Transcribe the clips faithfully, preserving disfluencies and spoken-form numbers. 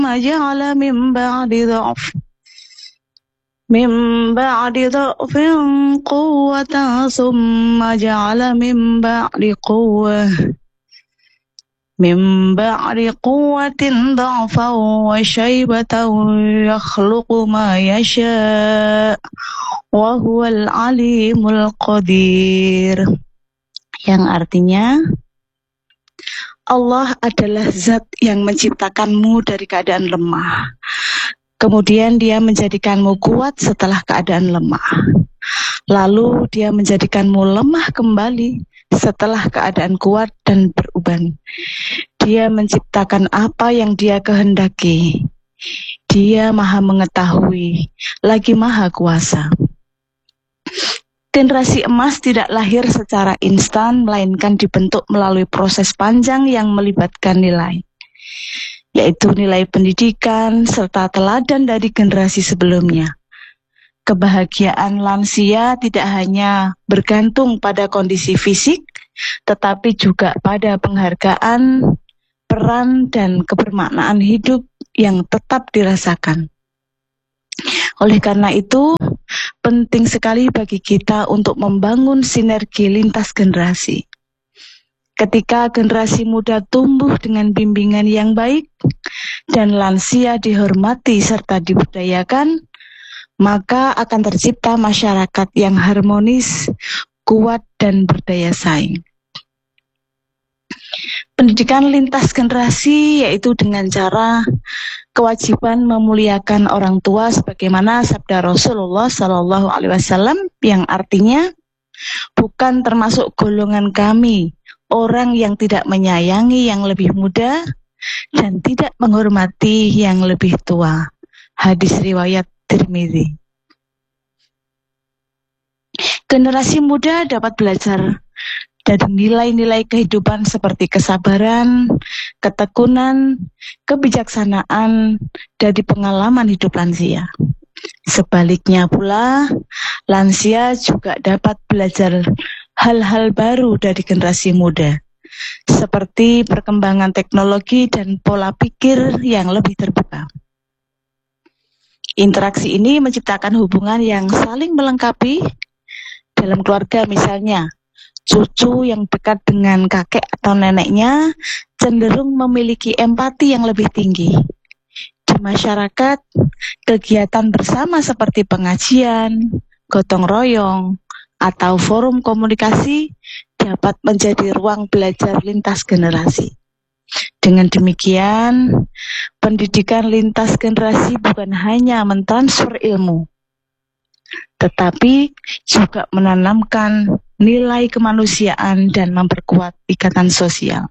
جعل من بعد ضعف من بعد ضعف قوة ثم جعل من بعد قوة من بعد قوة ضعفا وشيبة يخلق ما يشاء وهو العليم القدير. Yang artinya, Allah adalah zat yang menciptakanmu dari keadaan lemah. Kemudian dia menjadikanmu kuat setelah keadaan lemah. Lalu dia menjadikanmu lemah kembali setelah keadaan kuat dan beruban. Dia menciptakan apa yang dia kehendaki. Dia maha mengetahui, lagi maha kuasa. Generasi emas tidak lahir secara instan, melainkan dibentuk melalui proses panjang yang melibatkan nilai, yaitu nilai pendidikan serta teladan dari generasi sebelumnya. Kebahagiaan lansia tidak hanya bergantung pada kondisi fisik, tetapi juga pada penghargaan, peran, dan kebermaknaan hidup yang tetap dirasakan. Oleh karena itu, penting sekali bagi kita untuk membangun sinergi lintas generasi. Ketika generasi muda tumbuh dengan bimbingan yang baik dan lansia dihormati serta dibudayakan, maka akan tercipta masyarakat yang harmonis, kuat, dan berdaya saing. Pendidikan lintas generasi yaitu dengan cara kewajiban memuliakan orang tua sebagaimana sabda Rasulullah Shallallahu Alaihi Wasallam yang artinya, bukan termasuk golongan kami orang yang tidak menyayangi yang lebih muda dan tidak menghormati yang lebih tua. Hadis riwayat Tirmidzi. Generasi muda dapat belajar dari nilai-nilai kehidupan seperti kesabaran, ketekunan, kebijaksanaan dari pengalaman hidup lansia. Sebaliknya pula, lansia juga dapat belajar hal-hal baru dari generasi muda, seperti perkembangan teknologi dan pola pikir yang lebih terbuka. Interaksi ini menciptakan hubungan yang saling melengkapi dalam keluarga. Misalnya, cucu yang dekat dengan kakek atau neneknya cenderung memiliki empati yang lebih tinggi. Di masyarakat, kegiatan bersama seperti pengajian, gotong royong, atau forum komunikasi dapat menjadi ruang belajar lintas generasi. Dengan demikian, pendidikan lintas generasi bukan hanya mentransfer ilmu, tetapi juga menanamkan nilai kemanusiaan dan memperkuat ikatan sosial.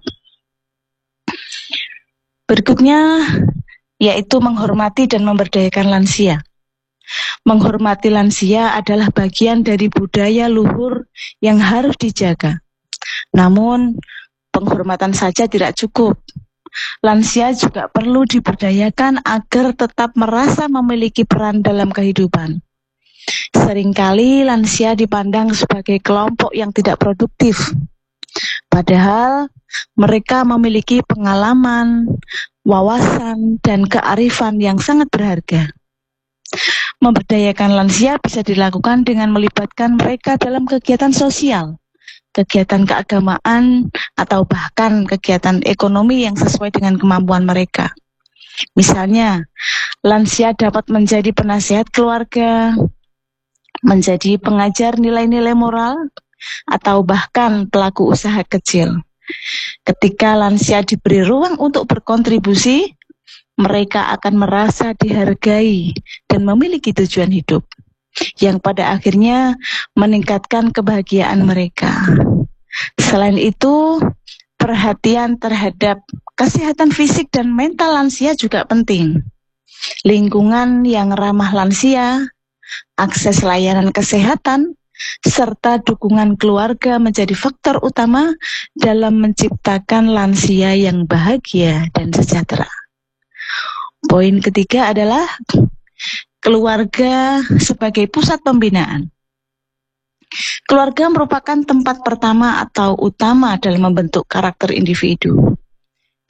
Berikutnya yaitu menghormati dan memberdayakan lansia. Menghormati lansia adalah bagian dari budaya luhur yang harus dijaga. Namun, penghormatan saja tidak cukup. Lansia juga perlu diberdayakan agar tetap merasa memiliki peran dalam kehidupan. Seringkali lansia dipandang sebagai kelompok yang tidak produktif, padahal mereka memiliki pengalaman, wawasan, dan kearifan yang sangat berharga. Memberdayakan lansia bisa dilakukan dengan melibatkan mereka dalam kegiatan sosial, kegiatan keagamaan, atau bahkan kegiatan ekonomi yang sesuai dengan kemampuan mereka. Misalnya, lansia dapat menjadi penasihat keluarga, menjadi pengajar nilai-nilai moral, atau bahkan pelaku usaha kecil. Ketika lansia diberi ruang untuk berkontribusi, mereka akan merasa dihargai dan memiliki tujuan hidup, yang pada akhirnya meningkatkan kebahagiaan mereka. Selain itu, perhatian terhadap kesehatan fisik dan mental lansia juga penting. Lingkungan yang ramah lansia, akses layanan kesehatan, serta dukungan keluarga menjadi faktor utama dalam menciptakan lansia yang bahagia dan sejahtera. Poin ketiga adalah keluarga sebagai pusat pembinaan. Keluarga merupakan tempat pertama atau utama dalam membentuk karakter individu.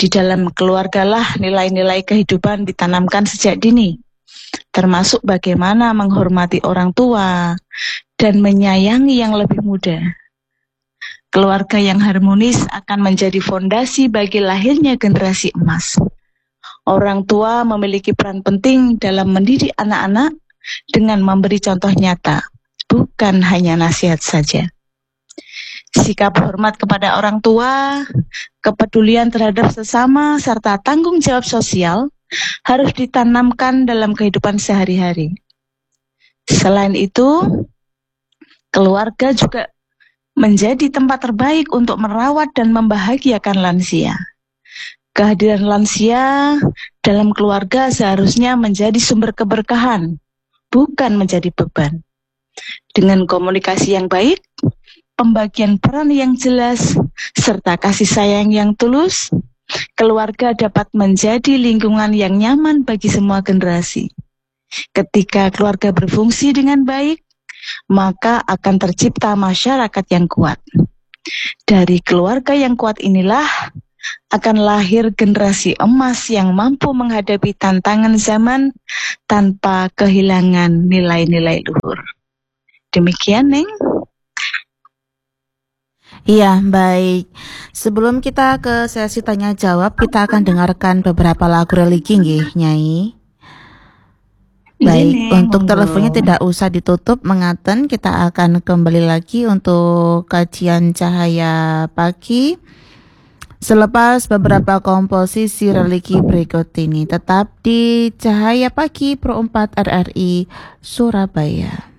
Di dalam keluargalah nilai-nilai kehidupan ditanamkan sejak dini, termasuk bagaimana menghormati orang tua dan menyayangi yang lebih muda. Keluarga yang harmonis akan menjadi fondasi bagi lahirnya generasi emas. Orang tua memiliki peran penting dalam mendidik anak-anak dengan memberi contoh nyata, bukan hanya nasihat saja. Sikap hormat kepada orang tua, kepedulian terhadap sesama, serta tanggung jawab sosial harus ditanamkan dalam kehidupan sehari-hari. Selain itu, keluarga juga menjadi tempat terbaik untuk merawat dan membahagiakan lansia. Kehadiran lansia dalam keluarga seharusnya menjadi sumber keberkahan, bukan menjadi beban. Dengan komunikasi yang baik, pembagian peran yang jelas, serta kasih sayang yang tulus, keluarga dapat menjadi lingkungan yang nyaman bagi semua generasi. Ketika keluarga berfungsi dengan baik, maka akan tercipta masyarakat yang kuat. Dari keluarga yang kuat inilah akan lahir generasi emas yang mampu menghadapi tantangan zaman tanpa kehilangan nilai-nilai luhur. Demikian, Neng. Iya, baik. Sebelum kita ke sesi tanya jawab, kita akan dengarkan beberapa lagu religi nggih, Nyai. Baik, Ini, untuk monggo. teleponnya tidak usah ditutup, mengaten kita akan kembali lagi untuk kajian Cahaya Pagi selepas beberapa komposisi religi berikut ini. Tetap di Cahaya Pagi Pro empat R R I Surabaya.